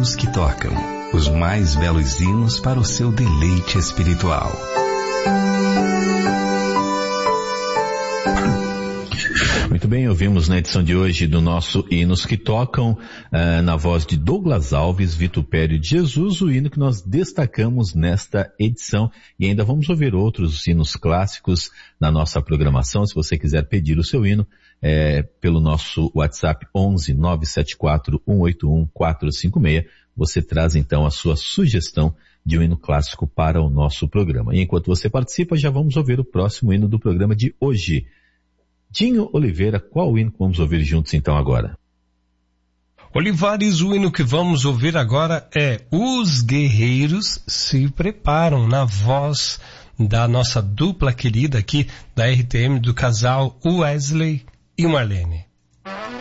hinos que tocam, os mais belos hinos para o seu deleite espiritual. Muito bem, ouvimos na edição de hoje do nosso Hinos que Tocam, na voz de Douglas Alves, Vitupério de Jesus, o hino que nós destacamos nesta edição. E ainda vamos ouvir outros hinos clássicos na nossa programação. Se você quiser pedir o seu hino, pelo nosso WhatsApp 11 974 181 456, você traz então a sua sugestão de um hino clássico para o nosso programa. E enquanto você participa, já vamos ouvir o próximo hino do programa de hoje. Dinho Oliveira, qual hino que vamos ouvir juntos então agora? Olivares, o hino que vamos ouvir agora é Os Guerreiros Se Preparam, na voz da nossa dupla querida aqui da RTM, do casal Wesley e Marlene.